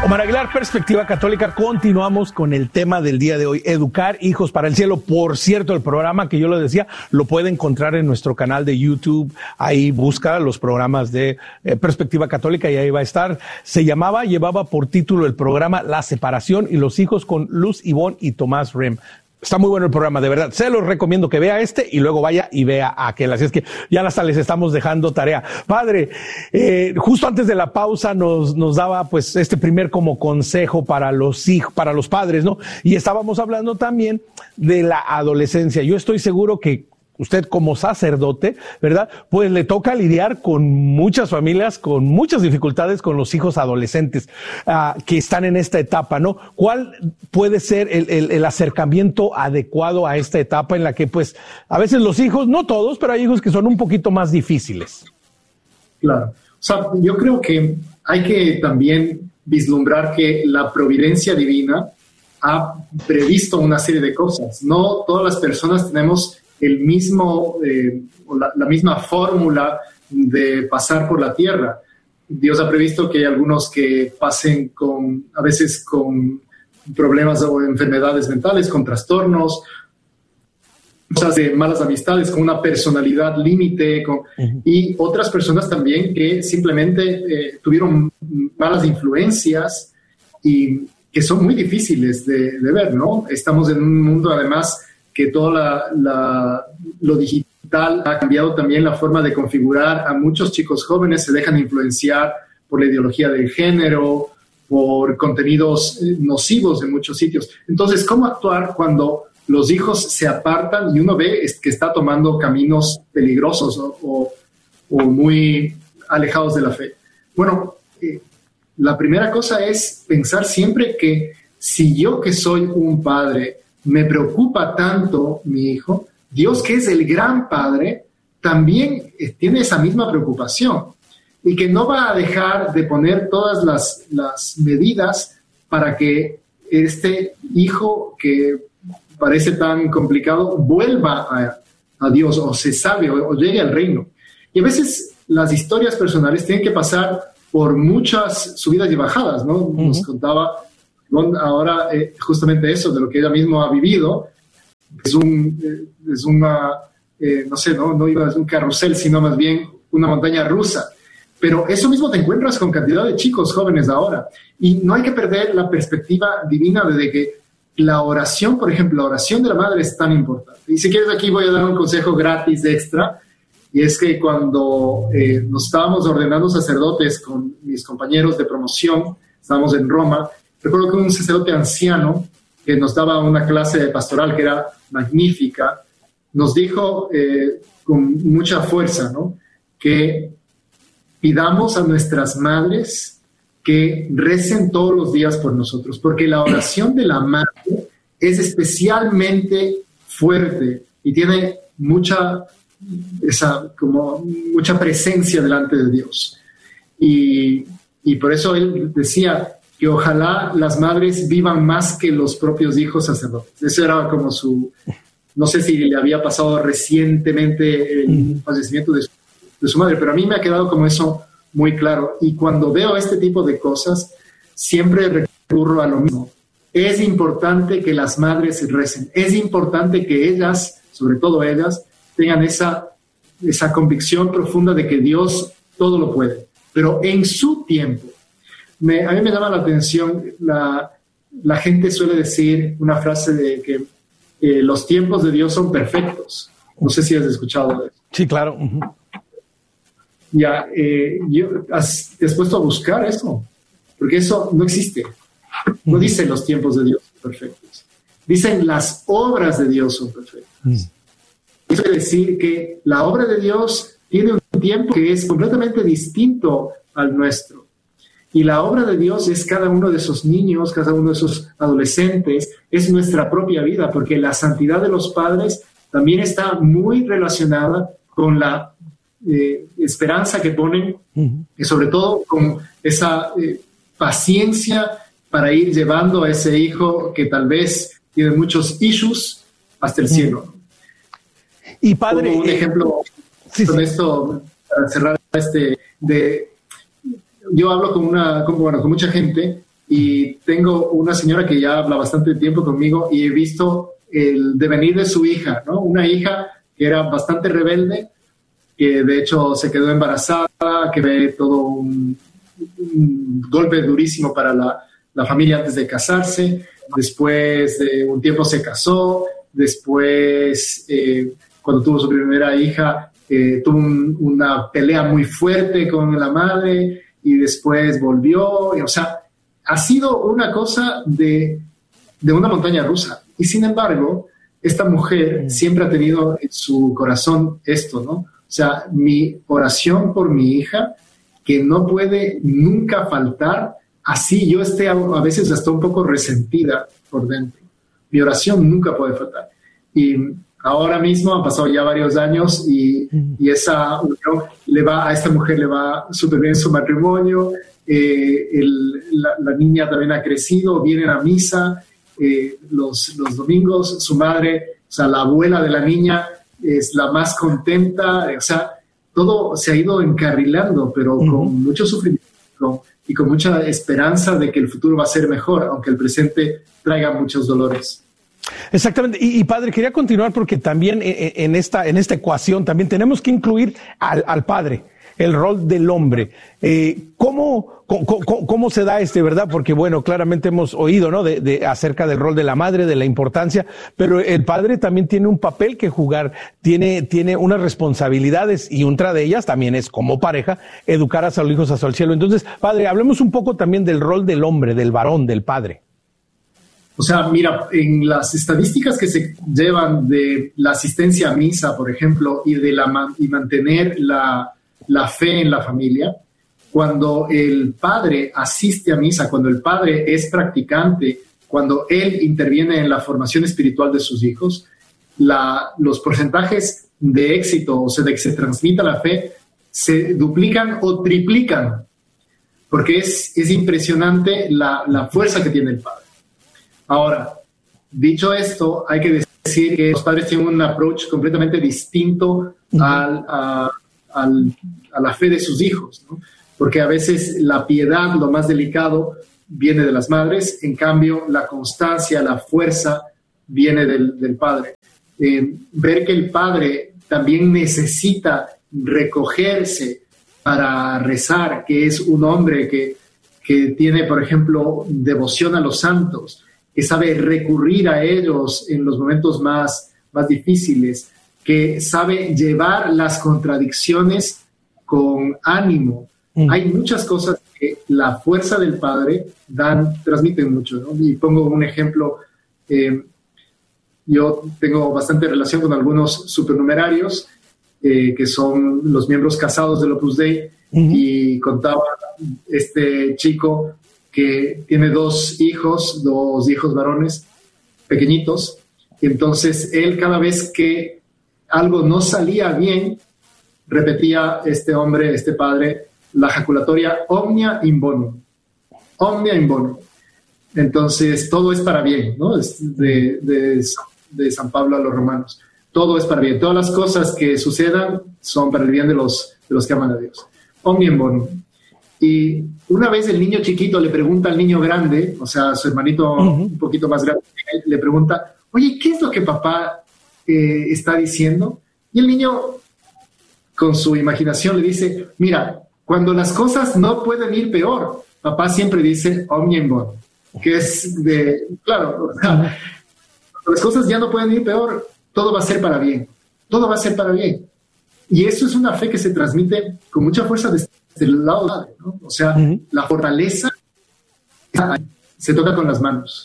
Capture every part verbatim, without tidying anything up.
Omar Aguilar, Perspectiva Católica. Continuamos con el tema del día de hoy, educar hijos para el cielo. Por cierto, el programa que yo le decía, lo puede encontrar en nuestro canal de YouTube. Ahí busca los programas de eh, Perspectiva Católica y ahí va a estar. Se llamaba, llevaba por título el programa La Separación y los Hijos con Luz Ivonne y Tomás Rem. Está muy bueno el programa, de verdad. Se los recomiendo que vea este y luego vaya y vea aquel. Así es que ya hasta les estamos dejando tarea. Padre, eh, justo antes de la pausa nos, nos daba pues este primer como consejo para los hijos, para los padres, ¿no? Y estábamos hablando también de la adolescencia. Yo estoy seguro que usted como sacerdote, ¿verdad? Pues le toca lidiar con muchas familias, con muchas dificultades con los hijos adolescentes uh, que están en esta etapa, ¿no? ¿Cuál puede ser el, el, el acercamiento adecuado a esta etapa en la que, pues, a veces los hijos, no todos, pero hay hijos que son un poquito más difíciles? Claro. O sea, yo creo que hay que también vislumbrar que la providencia divina ha previsto una serie de cosas. No todas las personas tenemos el mismo, eh, la, la misma fórmula de pasar por la tierra. Dios ha previsto que hay algunos que pasen con, a veces con problemas o enfermedades mentales, con trastornos, cosas de malas amistades, con una personalidad límite, con, uh-huh. y otras personas también que simplemente eh, tuvieron malas influencias y que son muy difíciles de, de ver, ¿no? Estamos en un mundo, además, que todo la, la, lo digital ha cambiado también la forma de configurar. A muchos chicos jóvenes se dejan influenciar por la ideología del género, por contenidos nocivos en muchos sitios. Entonces, ¿cómo actuar cuando los hijos se apartan y uno ve que está tomando caminos peligrosos o, o, o muy alejados de la fe? Bueno, eh, la primera cosa es pensar siempre que si yo, que soy un padre, me preocupa tanto mi hijo, Dios, que es el gran Padre, también tiene esa misma preocupación y que no va a dejar de poner todas las, las medidas para que este hijo que parece tan complicado vuelva a, a Dios o se salve o, o llegue al reino. Y a veces las historias personales tienen que pasar por muchas subidas y bajadas, ¿no? Uh-huh. Nos contaba ahora eh, justamente eso, de lo que ella misma ha vivido. Es un, eh, es una, eh, no sé, no, no iba a ser un carrusel, sino más bien una montaña rusa. Pero eso mismo te encuentras con cantidad de chicos jóvenes ahora. Y no hay que perder la perspectiva divina de que la oración, por ejemplo, la oración de la madre es tan importante. Y si quieres, aquí voy a dar un consejo gratis extra. Y es que cuando eh, nos estábamos ordenando sacerdotes con mis compañeros de promoción, estábamos en Roma. Recuerdo que un sacerdote anciano que nos daba una clase de pastoral que era magnífica, nos dijo eh, con mucha fuerza, ¿no?, que pidamos a nuestras madres que recen todos los días por nosotros, porque la oración de la madre es especialmente fuerte y tiene mucha, esa, como mucha presencia delante de Dios. Y, y por eso él decía que ojalá las madres vivan más que los propios hijos sacerdotes. Eso era como su, no sé si le había pasado recientemente el fallecimiento de su, de su madre, pero a mí me ha quedado como eso muy claro. Y cuando veo este tipo de cosas, siempre recurro a lo mismo. Es importante que las madres recen. Es importante que ellas, sobre todo ellas, tengan esa, esa convicción profunda de que Dios todo lo puede, pero en su tiempo. Me, a mí me llama la atención, la, la gente suele decir una frase de que eh, los tiempos de Dios son perfectos. No sé si has escuchado de eso. Sí, claro. Uh-huh. Ya, eh, yo, has, ¿te has puesto a buscar eso? Porque eso no existe. No dicen los tiempos de Dios son perfectos. Dicen las obras de Dios son perfectas. Uh-huh. Eso quiere decir que la obra de Dios tiene un tiempo que es completamente distinto al nuestro. Y la obra de Dios es cada uno de esos niños, cada uno de esos adolescentes, es nuestra propia vida, porque la santidad de los padres también está muy relacionada con la eh, esperanza que ponen, uh-huh. y sobre todo con esa eh, paciencia para ir llevando a ese hijo que tal vez tiene muchos issues hasta el uh-huh. cielo. Y padre, como un eh, ejemplo sí, con sí. esto, para cerrar este, de... Yo hablo con, una, con, bueno, con mucha gente y tengo una señora que ya habla bastante tiempo conmigo y he visto el devenir de su hija, ¿no? Una hija que era bastante rebelde, que de hecho se quedó embarazada, que ve todo un, un golpe durísimo para la, la familia antes de casarse. Después de un tiempo se casó, después eh, cuando tuvo su primera hija eh, tuvo un, una pelea muy fuerte con la madre y después volvió, y, o sea, ha sido una cosa de, de una montaña rusa. Y sin embargo, esta mujer siempre ha tenido en su corazón esto, ¿no? O sea, mi oración por mi hija, que no puede nunca faltar, así yo esté a, a veces hasta un poco resentida por dentro. Mi oración nunca puede faltar. Y ahora mismo han pasado ya varios años y, y esa unión le va, a esta mujer le va súper bien su matrimonio. Eh, el, la, la niña también ha crecido, vienen a misa eh, los, los domingos. Su madre, o sea, la abuela de la niña es la más contenta. O sea, todo se ha ido encarrilando, pero uh-huh. con mucho sufrimiento con, y con mucha esperanza de que el futuro va a ser mejor, aunque el presente traiga muchos dolores. Exactamente. Y, y padre, quería continuar porque también en, en, esta, en esta ecuación también tenemos que incluir al, al padre, el rol del hombre. Eh, ¿cómo, cómo, ¿Cómo se da este, verdad? Porque, bueno, claramente hemos oído, ¿no? De, de, acerca del rol de la madre, de la importancia, pero el padre también tiene un papel que jugar, tiene, tiene unas responsabilidades y otra de ellas también es, como pareja, educar a sus hijos hacia el cielo. Entonces, padre, hablemos un poco también del rol del hombre, del varón, del padre. O sea, mira, en las estadísticas que se llevan de la asistencia a misa, por ejemplo, y de la y mantener la, la fe en la familia, cuando el padre asiste a misa, cuando el padre es practicante, cuando él interviene en la formación espiritual de sus hijos, la, los porcentajes de éxito, o sea, de que se transmita la fe, se duplican o triplican, porque es, es impresionante la, la fuerza que tiene el padre. Ahora, dicho esto, hay que decir que los padres tienen un approach completamente distinto al, a, al, a la fe de sus hijos, ¿no? Porque a veces la piedad, lo más delicado, viene de las madres, en cambio la constancia, la fuerza, viene del, del padre. Eh, ver que el padre también necesita recogerse para rezar, que es un hombre que, que tiene, por ejemplo, devoción a los santos, que sabe recurrir a ellos en los momentos más, más difíciles, que sabe llevar las contradicciones con ánimo. Mm. Hay muchas cosas que la fuerza del padre dan, transmiten mucho, ¿no? Y pongo un ejemplo. Eh, yo tengo bastante relación con algunos supernumerarios, eh, que son los miembros casados del Opus Dei, mm. y contaba este chico que tiene dos hijos, dos hijos varones pequeñitos, y entonces él cada vez que algo no salía bien, repetía este hombre, este padre, la jaculatoria omnia in bonum, omnia in bonum. Entonces todo es para bien, ¿no? Es de, de, de San Pablo a los romanos. Todo es para bien. Todas las cosas que sucedan son para el bien de los, de los que aman a Dios. Omnia in bonum. Y una vez el niño chiquito le pregunta al niño grande, o sea, su hermanito uh-huh. un poquito más grande, le pregunta, oye, ¿qué es lo que papá eh, está diciendo? Y el niño, con su imaginación, le dice, mira, cuando las cosas no pueden ir peor, papá siempre dice omnia in bonum, que es de, claro, o sea, cuando las cosas ya no pueden ir peor, todo va a ser para bien, todo va a ser para bien. Y eso es una fe que se transmite con mucha fuerza desde el lado del padre, ¿no? O sea, uh-huh. la fortaleza se toca con las manos.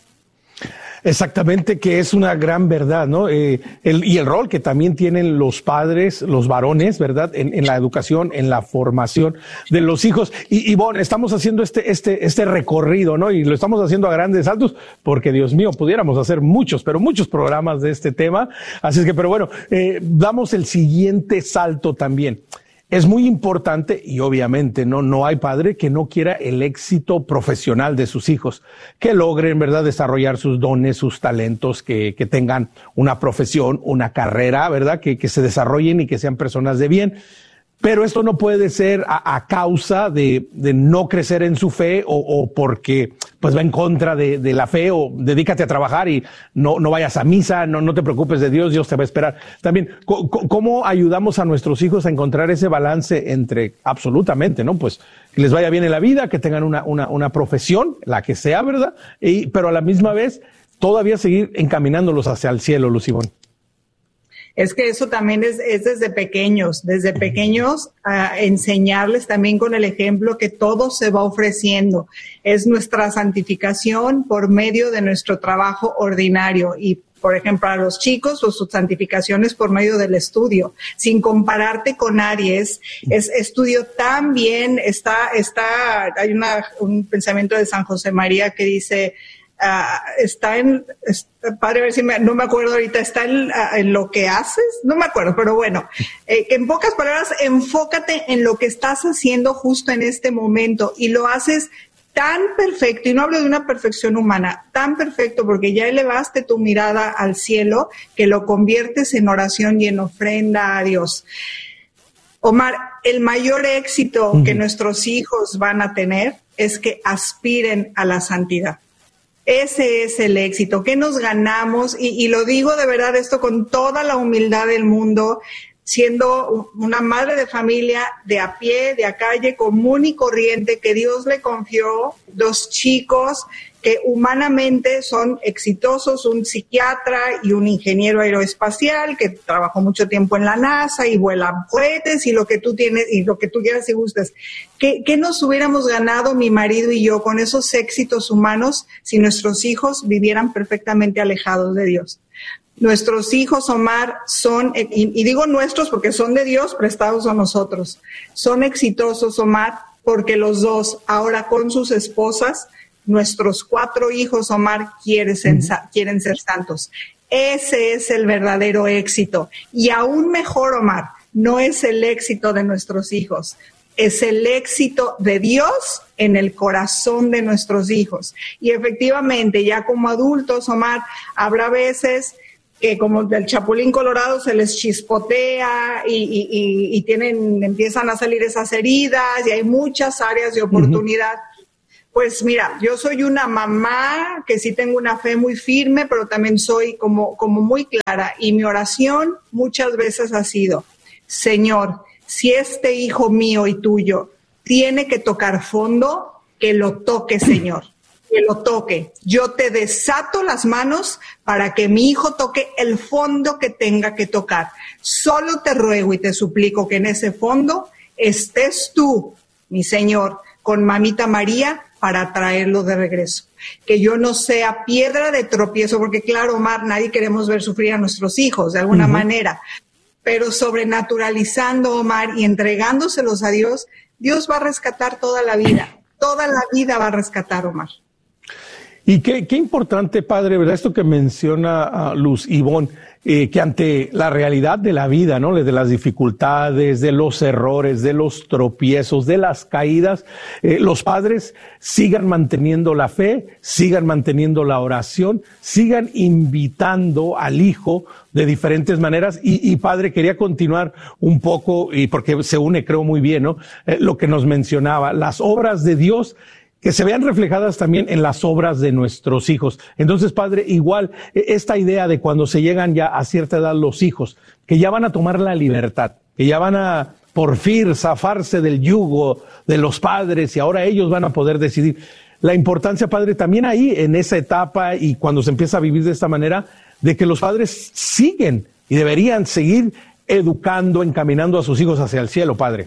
Exactamente, que es una gran verdad, ¿no? Eh, el, y el rol que también tienen los padres, los varones, ¿verdad? En, en la educación, en la formación de los hijos. Y, y bueno, estamos haciendo este, este, este recorrido, ¿no? Y lo estamos haciendo a grandes saltos, porque Dios mío, pudiéramos hacer muchos, pero muchos programas de este tema. Así es que, pero bueno, eh, damos el siguiente salto también. Es muy importante y obviamente no, no hay padre que no quiera el éxito profesional de sus hijos, que logren, ¿verdad?, desarrollar sus dones, sus talentos, que, que tengan una profesión, una carrera, ¿verdad?, que, que se desarrollen y que sean personas de bien. pero esto no puede ser a, a causa de, de no crecer en su fe o, o porque pues va en contra de, de la fe, o dedícate a trabajar y no, no vayas a misa, no, no te preocupes de Dios, Dios te va a esperar. También, ¿cómo ayudamos a nuestros hijos a encontrar ese balance entre absolutamente, ¿no? Pues que les vaya bien en la vida, que tengan una, una, una profesión, la que sea, ¿verdad? Y, pero a la misma vez todavía seguir encaminándolos hacia el cielo, Lucibón. Es que eso también es, es desde pequeños, desde pequeños a enseñarles también con el ejemplo que todo se va ofreciendo. Es nuestra santificación por medio de nuestro trabajo ordinario y, por ejemplo, a los chicos, pues, sus santificaciones por medio del estudio. Sin compararte con Aries, es estudio tan bien, está, está, hay una, un pensamiento de San José María que dice, Uh, está en, está, padre, a ver si me, no me acuerdo ahorita, está en, uh, en lo que haces, no me acuerdo, pero bueno, eh, en pocas palabras, enfócate en lo que estás haciendo justo en este momento y lo haces tan perfecto, y no hablo de una perfección humana, tan perfecto porque ya elevaste tu mirada al cielo que lo conviertes en oración y en ofrenda a Dios. Omar, el mayor éxito uh-huh. que nuestros hijos van a tener es que aspiren a la santidad. Ese es el éxito. ¿Qué nos ganamos? Y, y lo digo de verdad esto con toda la humildad del mundo, siendo una madre de familia de a pie, de a calle, común y corriente, que Dios le confió dos chicos que humanamente son exitosos, un psiquiatra y un ingeniero aeroespacial que trabajó mucho tiempo en la NASA y vuela cohetes y lo que tú tienes y lo que tú quieras y gustes. ¿Qué, qué nos hubiéramos ganado mi marido y yo con esos éxitos humanos si nuestros hijos vivieran perfectamente alejados de Dios? Nuestros hijos, Omar, son, y, y digo nuestros porque son de Dios, prestados a nosotros, son exitosos, Omar, porque los dos, ahora con sus esposas, nuestros cuatro hijos, Omar, quieren ser, uh-huh. quieren ser santos. Ese es el verdadero éxito. Y aún mejor, Omar, no es el éxito de nuestros hijos, es el éxito de Dios en el corazón de nuestros hijos. Y efectivamente, ya como adultos, Omar, habrá veces que como del chapulín colorado se les chispotea y, y, y, y tienen, empiezan a salir esas heridas y hay muchas áreas de oportunidad. Uh-huh. Pues mira, yo soy una mamá que sí tengo una fe muy firme, pero también soy como, como muy clara. Y mi oración muchas veces ha sido, Señor, si este hijo mío y tuyo tiene que tocar fondo, que lo toque, Señor, que lo toque. Yo te desato las manos para que mi hijo toque el fondo que tenga que tocar. Solo te ruego y te suplico que en ese fondo estés tú, mi Señor, con mamita María, para traerlo de regreso. Que yo no sea piedra de tropiezo, porque claro, Omar, nadie queremos ver sufrir a nuestros hijos de alguna uh-huh. manera, pero sobrenaturalizando, Omar, y entregándoselos a Dios, Dios va a rescatar toda la vida, toda la vida va a rescatar, Omar. Y qué, qué importante, padre, ¿verdad? Esto que menciona uh, Luz Ivonne, eh, que ante la realidad de la vida, ¿no? De las dificultades, de los errores, de los tropiezos, de las caídas, eh, los padres sigan manteniendo la fe, sigan manteniendo la oración, sigan invitando al hijo de diferentes maneras. Y, y padre, quería continuar un poco, y porque se une, creo, muy bien, ¿no? Eh, lo que nos mencionaba, las obras de Dios, que se vean reflejadas también en las obras de nuestros hijos. Entonces, padre, igual, esta idea de cuando se llegan ya a cierta edad los hijos, que ya van a tomar la libertad, que ya van a por fin zafarse del yugo de los padres y ahora ellos van a poder decidir. La importancia, padre, también ahí en esa etapa y cuando se empieza a vivir de esta manera, de que los padres siguen y deberían seguir educando, encaminando a sus hijos hacia el cielo, padre.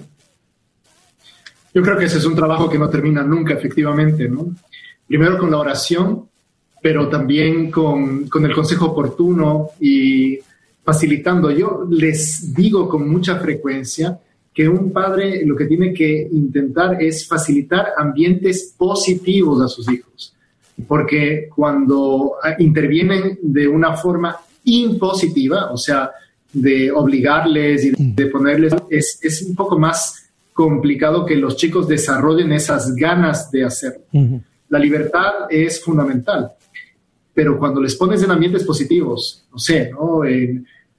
Yo creo que ese es un trabajo que no termina nunca, efectivamente, ¿no? Primero con la oración, pero también con, con el consejo oportuno y facilitando. Yo les digo con mucha frecuencia que un padre lo que tiene que intentar es facilitar ambientes positivos a sus hijos, porque cuando intervienen de una forma impositiva, o sea, de obligarles y de ponerles, es, es un poco más complicado que los chicos desarrollen esas ganas de hacerlo. Uh-huh. La libertad es fundamental, pero cuando les pones en ambientes positivos, no sé, ¿no? En,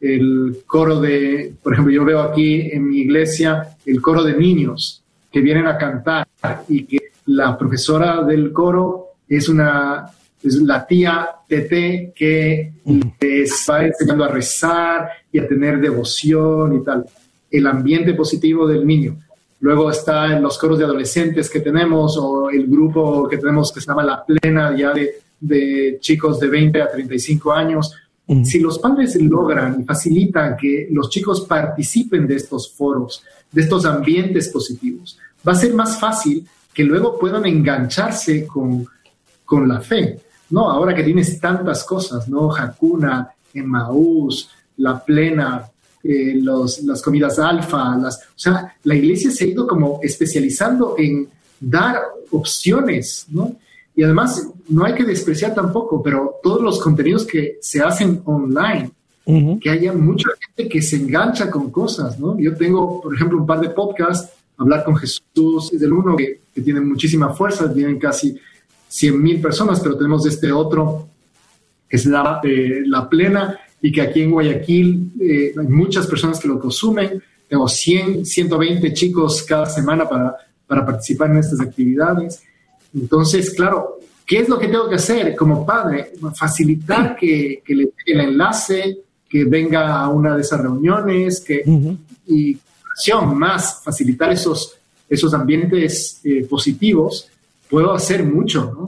el coro de, por ejemplo, yo veo aquí en mi iglesia el coro de niños que vienen a cantar y que la profesora del coro es una es la tía Tete que les va enseñando a rezar y a tener devoción y tal. El ambiente positivo del niño. Luego está en los coros de adolescentes que tenemos o el grupo que tenemos que se llama La Plena, ya de, de chicos de veinte a treinta y cinco años. Uh-huh. Si los padres logran y facilitan que los chicos participen de estos foros, de estos ambientes positivos, va a ser más fácil que luego puedan engancharse con, con la fe, ¿no? Ahora que tienes tantas cosas, ¿no? Hakuna, Emmaús, La Plena, eh, los, las comidas alfa, las, o sea, la iglesia se ha ido como especializando en dar opciones, ¿no? Y además, no hay que despreciar tampoco, pero todos los contenidos que se hacen online, uh-huh. que haya mucha gente que se engancha con cosas, ¿no? Yo tengo, por ejemplo, un par de podcasts, Hablar con Jesús, es del uno que, que tiene muchísima fuerza, tienen casi cien mil personas, pero tenemos este otro que se llama eh, La Plena y que aquí en Guayaquil eh, hay muchas personas que lo consumen. Tengo cien, ciento veinte chicos cada semana para, para participar en estas actividades. Entonces, claro, ¿qué es lo que tengo que hacer como padre? Facilitar que, que le el enlace, que venga a una de esas reuniones, que, uh-huh. y más facilitar esos, esos ambientes eh, positivos. Puedo hacer mucho, ¿no?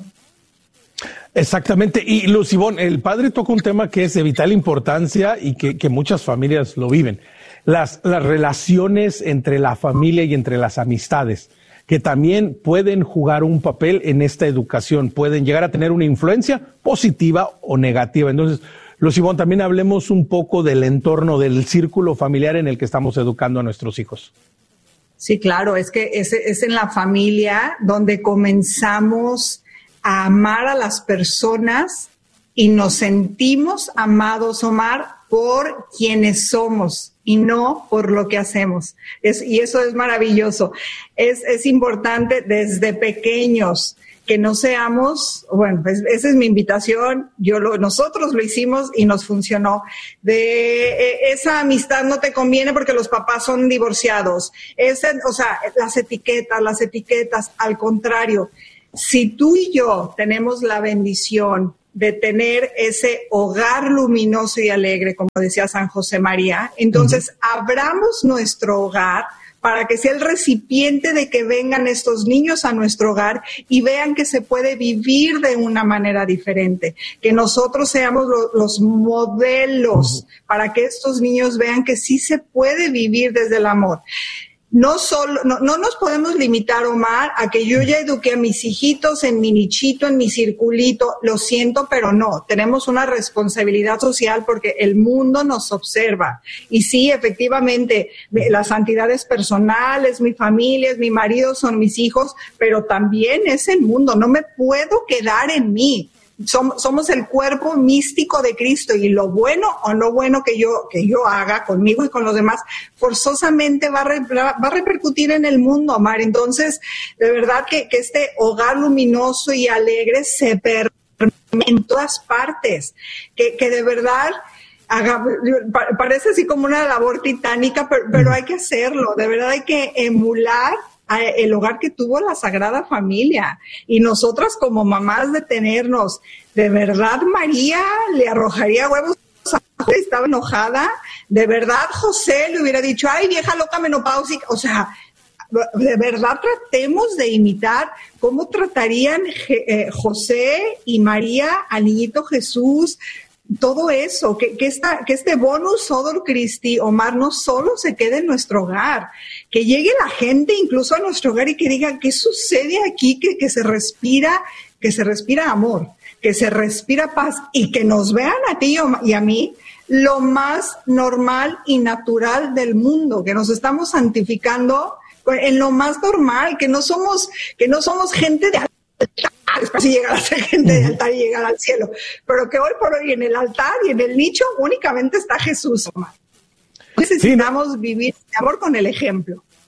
Exactamente. Y Lucibón, el padre toca un tema que es de vital importancia y que, que muchas familias lo viven. Las, las relaciones entre la familia y entre las amistades, que también pueden jugar un papel en esta educación, pueden llegar a tener una influencia positiva o negativa. Entonces, Lucibón, también hablemos un poco del entorno, del círculo familiar en el que estamos educando a nuestros hijos. Sí, claro, es que es, es en la familia donde comenzamos a amar a las personas y nos sentimos amados, Omar, por quienes somos y no por lo que hacemos. Es, y eso es maravilloso. Es, es importante desde pequeños que no seamos, bueno, pues esa es mi invitación, yo lo, nosotros lo hicimos y nos funcionó, de eh, esa amistad no te conviene porque los papás son divorciados, ese, o sea, las etiquetas, las etiquetas, al contrario, si tú y yo tenemos la bendición de tener ese hogar luminoso y alegre, como decía San José María, entonces uh-huh. abramos nuestro hogar para que sea el recipiente de que vengan estos niños a nuestro hogar y vean que se puede vivir de una manera diferente, que nosotros seamos lo, los modelos para que estos niños vean que sí se puede vivir desde el amor. No solo, no, no nos podemos limitar, Omar, a que yo ya eduqué a mis hijitos en mi nichito, en mi circulito, lo siento, pero no, tenemos una responsabilidad social porque el mundo nos observa. Y sí, efectivamente, la santidad es personal, es mi familia, es mi marido, son mis hijos, pero también es el mundo, no me puedo quedar en mí. Somos, somos el cuerpo místico de Cristo y lo bueno o no bueno que yo, que yo haga conmigo y con los demás forzosamente va a, re, va a repercutir en el mundo, Omar. Entonces, de verdad que, que este hogar luminoso y alegre se permea en todas partes, que, que de verdad haga, parece así como una labor titánica, pero, pero hay que hacerlo, de verdad hay que emular el hogar que tuvo la Sagrada Familia y nosotras como mamás detenernos. De verdad María le arrojaría huevos a José, estaba enojada. De verdad José le hubiera dicho, ay vieja loca menopáusica. O sea, de verdad tratemos de imitar cómo tratarían eh, José y María al niñito Jesús. Todo eso, que, que, esta, que este bonus odor Christi, Omar, no solo se quede en nuestro hogar, que llegue la gente incluso a nuestro hogar y que diga, ¿qué sucede aquí? Que, que se respira, que se respira amor, que se respira paz y que nos vean a ti y a mí lo más normal y natural del mundo, que nos estamos santificando en lo más normal, que no somos, que no somos gente de después llegar a ser gente de altar y llegar al cielo, pero que hoy por hoy en el altar y en el nicho únicamente está Jesús, Omar. Necesitamos sí, ¿no? vivir de amor con el ejemplo.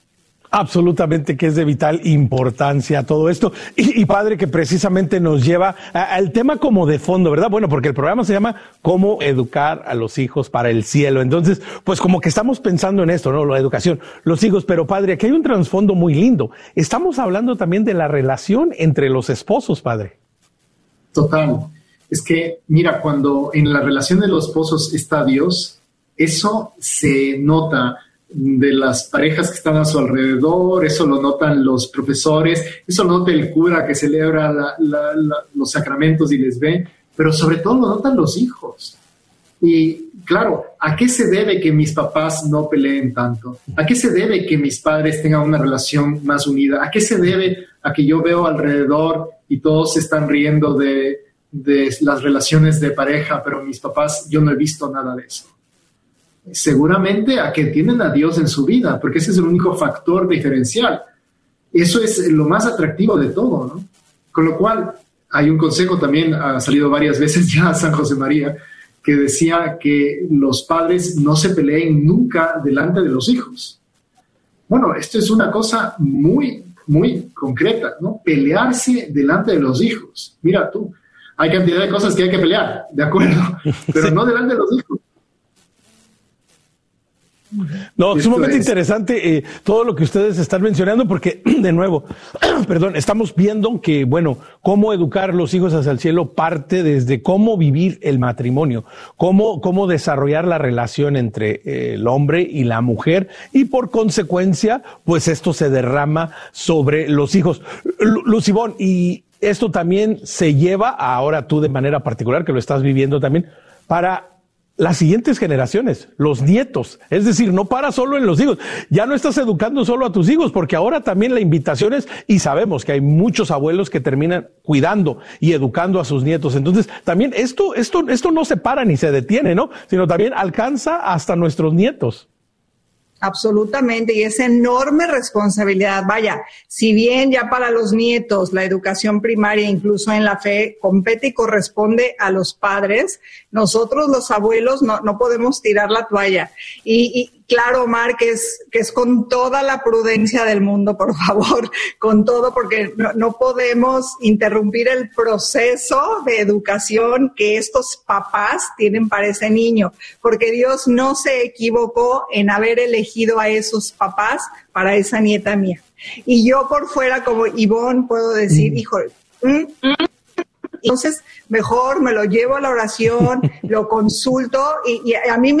Absolutamente, que es de vital importancia todo esto. Y, y padre, que precisamente nos lleva al tema como de fondo, ¿verdad? Bueno, porque el programa se llama Cómo educar a los hijos para el cielo. Entonces, pues como que estamos pensando en esto, ¿no? La educación, los hijos. Pero padre, aquí hay un trasfondo muy lindo. Estamos hablando también de la relación entre los esposos, padre. Total. Es que, mira, cuando en la relación de los esposos está Dios, eso se nota de las parejas que están a su alrededor, eso lo notan los profesores, eso lo nota el cura que celebra la, la, la, los sacramentos y les ve, pero sobre todo lo notan los hijos. Y claro, ¿a qué se debe que mis papás no peleen tanto? ¿A qué se debe que mis padres tengan una relación más unida? ¿A qué se debe a que yo veo alrededor y todos se están riendo de, de las relaciones de pareja, pero mis papás, yo no he visto nada de eso? Seguramente a que tienen a Dios en su vida, porque ese es el único factor diferencial. Eso es lo más atractivo de todo, ¿no? Con lo cual, hay un consejo también, ha salido varias veces ya a San José María, que decía que los padres no se peleen nunca delante de los hijos. Bueno, esto es una cosa muy, muy concreta, ¿no? Pelearse delante de los hijos. Mira tú, hay cantidad de cosas que hay que pelear, de acuerdo, pero no delante de los hijos. No, Esto sumamente es. interesante eh, todo lo que ustedes están mencionando, porque, de nuevo, perdón, estamos viendo que, bueno, cómo educar los hijos hacia el cielo parte desde cómo vivir el matrimonio, cómo, cómo desarrollar la relación entre eh, el hombre y la mujer, y por consecuencia, pues esto se derrama sobre los hijos. Lu- Lucibón, y esto también se lleva, ahora tú de manera particular, que lo estás viviendo también, para las siguientes generaciones, los nietos. Es decir, no para solo en los hijos. Ya no estás educando solo a tus hijos, porque ahora también la invitación es, y sabemos que hay muchos abuelos que terminan cuidando y educando a sus nietos. Entonces, también esto, esto, esto no se para ni se detiene, ¿no? Sino también alcanza hasta nuestros nietos. Absolutamente, y es enorme responsabilidad. Vaya, si bien ya para los nietos la educación primaria, incluso en la fe, compete y corresponde a los padres, nosotros los abuelos no, no podemos tirar la toalla. Y, y claro, Omar, que es, que es con toda la prudencia del mundo, por favor, con todo, porque no, no podemos interrumpir el proceso de educación que estos papás tienen para ese niño, porque Dios no se equivocó en haber elegido a esos papás para esa nieta mía. Y yo por fuera, como Ivonne, puedo decir, mm. híjole, mm, mm. entonces mejor me lo llevo a la oración, lo consulto y, y a mí me